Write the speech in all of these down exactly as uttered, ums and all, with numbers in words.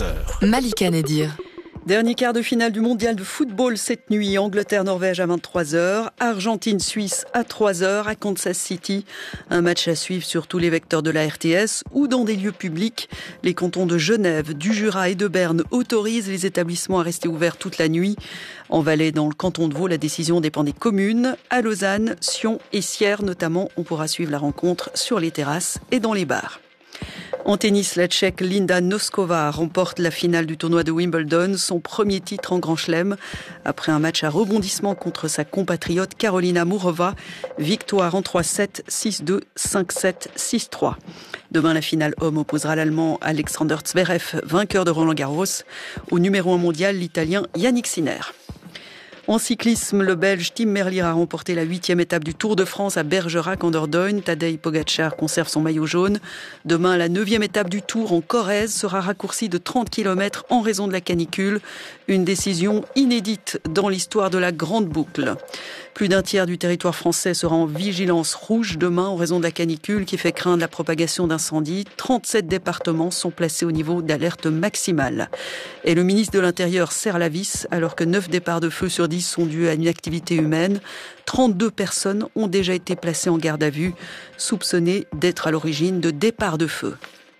vingt-deux heures. Malika Nedir. Dernier quart de finale du mondial de football cette nuit. Angleterre-Norvège à vingt-trois heures. Argentine-Suisse à trois heures à Kansas City. Un match à suivre sur tous les vecteurs de la R T S ou dans des lieux publics. Les cantons de Genève, du Jura et de Berne autorisent les établissements à rester ouverts toute la nuit. En Valais, dans le canton de Vaud, la décision dépend des communes. À Lausanne, Sion et Sierre notamment, on pourra suivre la rencontre sur les terrasses et dans les bars. En tennis, la Tchèque Linda Noskova remporte la finale du tournoi de Wimbledon, son premier titre en Grand Chelem. Après un match à rebondissement contre sa compatriote Karolina Mourova, victoire en trois sept, six deux, cinq sept, six trois. Demain, la finale homme opposera l'Allemand Alexander Zverev, vainqueur de Roland-Garros, au numéro un mondial, l'Italien Yannick Sinner. En cyclisme, le Belge Tim Merlier a remporté la huitième étape du Tour de France à Bergerac en Dordogne. Tadej Pogačar conserve son maillot jaune. Demain, la neuvième étape du Tour en Corrèze sera raccourcie de trente kilomètres en raison de la canicule. Une décision inédite dans l'histoire de la Grande Boucle. Plus d'un tiers du territoire français sera en vigilance rouge demain en raison de la canicule qui fait craindre la propagation d'incendies. trente-sept départements sont placés au niveau d'alerte maximale. Et le ministre de l'Intérieur serre la vis alors que neuf départs de feu sur dix sont dus à une activité humaine. trente-deux personnes ont déjà été placées en garde à vue, soupçonnées d'être à l'origine de départs de feu.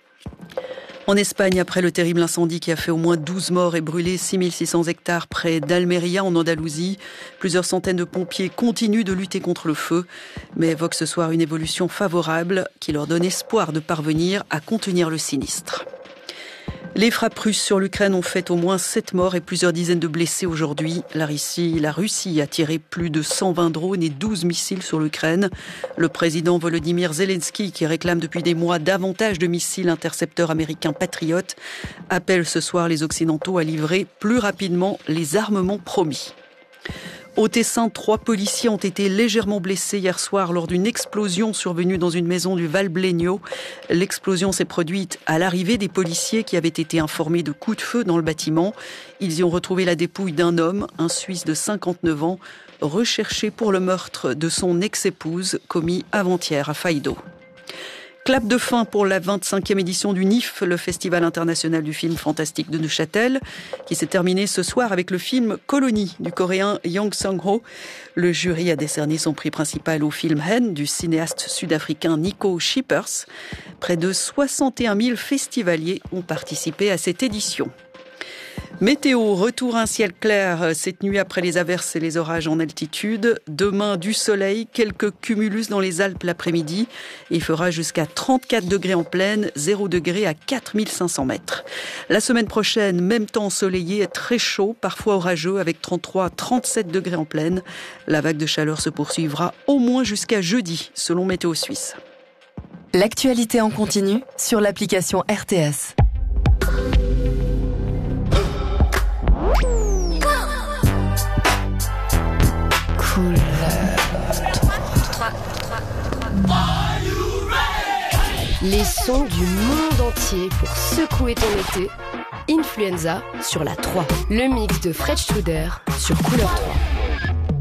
En Espagne, après le terrible incendie qui a fait au moins douze morts et brûlé six mille six cents hectares près d'Almeria en Andalousie, plusieurs centaines de pompiers continuent de lutter contre le feu, mais évoquent ce soir une évolution favorable qui leur donne espoir de parvenir à contenir le sinistre. Les frappes russes sur l'Ukraine ont fait au moins sept morts et plusieurs dizaines de blessés aujourd'hui. La Russie, la Russie a tiré plus de cent vingt drones et douze missiles sur l'Ukraine. Le président Volodymyr Zelensky, qui réclame depuis des mois davantage de missiles intercepteurs américains patriotes, appelle ce soir les Occidentaux à livrer plus rapidement les armements promis. Au Tessin, trois policiers ont été légèrement blessés hier soir lors d'une explosion survenue dans une maison du Val-Blegno. L'explosion s'est produite à l'arrivée des policiers qui avaient été informés de coups de feu dans le bâtiment. Ils y ont retrouvé la dépouille d'un homme, un Suisse de cinquante-neuf ans, recherché pour le meurtre de son ex-épouse commis avant-hier à Faido. Clap de fin pour la vingt-cinquième édition du N I F, le Festival international du film fantastique de Neuchâtel, qui s'est terminé ce soir avec le film Colonie du coréen Yang Sang-ho. Le jury a décerné son prix principal au film Hen du cinéaste sud-africain Nico Schippers. Près de soixante et un mille festivaliers ont participé à cette édition. Météo, retour à un ciel clair cette nuit après les averses et les orages en altitude. Demain, du soleil, quelques cumulus dans les Alpes l'après-midi. Il fera jusqu'à trente-quatre degrés en plaine, zéro degré à quatre mille cinq cents mètres. La semaine prochaine, même temps ensoleillé, très chaud, parfois orageux, avec trente-trois à trente-sept degrés en plaine. La vague de chaleur se poursuivra au moins jusqu'à jeudi, selon Météo Suisse. L'actualité en continu sur l'application R T S. Les sons du monde entier pour secouer ton été. Influenza sur la trois. Le mix de Fred Studer sur Couleur trois.